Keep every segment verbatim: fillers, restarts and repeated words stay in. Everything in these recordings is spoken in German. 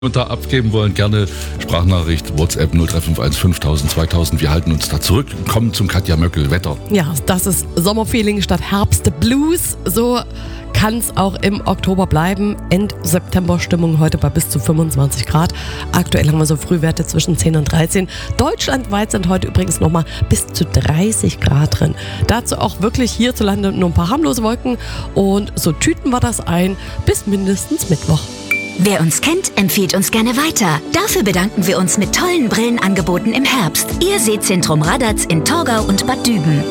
Kommentar abgeben wollen, gerne Sprachnachricht, WhatsApp null drei fünf eins fünftausend zweitausend. Wir halten uns da zurück und kommen zum Katja Möckel Wetter. Ja, das ist Sommerfeeling statt Herbstblues. So kann es auch im Oktober bleiben. End-September-Stimmung heute bei bis zu fünfundzwanzig Grad. Aktuell haben wir so Frühwerte zwischen zehn und dreizehn. Deutschlandweit sind heute übrigens nochmal bis zu dreißig Grad drin. Dazu auch wirklich hierzulande nur ein paar harmlose Wolken. Und so tüten wir das ein bis mindestens Mittwoch. Wer uns kennt, empfiehlt uns gerne weiter. Dafür bedanken wir uns mit tollen Brillenangeboten im Herbst. Ihr Sehzentrum Radatz in Torgau und Bad Düben.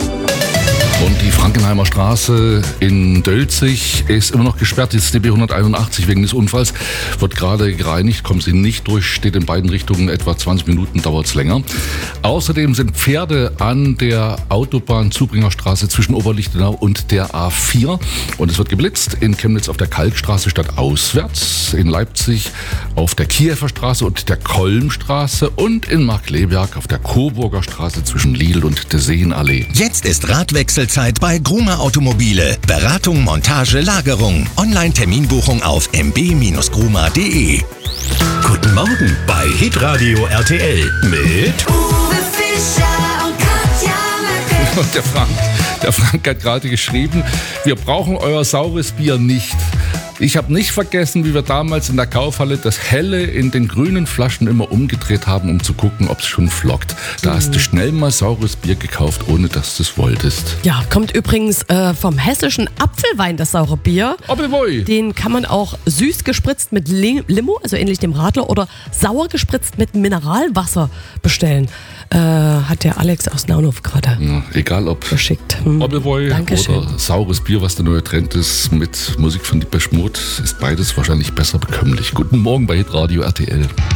Und die Frankenheimer Straße in Dölzig ist immer noch gesperrt. Das ist D B hunderteinundachtzig wegen des Unfalls. Wird gerade gereinigt, kommen Sie nicht durch, steht in beiden Richtungen etwa zwanzig Minuten, dauert es länger. Außerdem sind Pferde an der Autobahn Zubringerstraße zwischen Oberlichtenau und der A vier. Und es wird geblitzt in Chemnitz auf der Kalkstraße statt auswärts, in Leipzig auf der Kiewer Straße und der Kolmstraße und in Markkleeberg auf der Coburger Straße zwischen Lidl und der Seenallee. Jetzt ist Radwechselzeit bei Gruma Automobile. Beratung, Montage, Lagerung. Online-Terminbuchung auf m b Bindestrich gruma punkt d e. Guten Morgen bei Hitradio R T L mit Uwe Fischer und Katja Möckel. Und der Frank, der Frank hat gerade geschrieben, wir brauchen euer saures Bier nicht. Ich habe nicht vergessen, wie wir damals in der Kaufhalle das Helle in den grünen Flaschen immer umgedreht haben, um zu gucken, ob es schon flockt. Da hast du schnell mal saures Bier gekauft, ohne dass du es wolltest. Ja, kommt übrigens äh, vom hessischen Apfelwein, das saure Bier. Obelwoi. Den kann man auch süß gespritzt mit Lim- Limo, also ähnlich dem Radler, oder sauer gespritzt mit Mineralwasser bestellen. Äh, hat der Alex aus Naunhof gerade Ja, egal ob geschickt. Hm. Obelwoi Dankeschön. oder saures Bier, was der neue Trend ist, mit Musik von Depeche Mode, ist beides wahrscheinlich besser bekömmlich. Guten Morgen bei Hitradio R T L.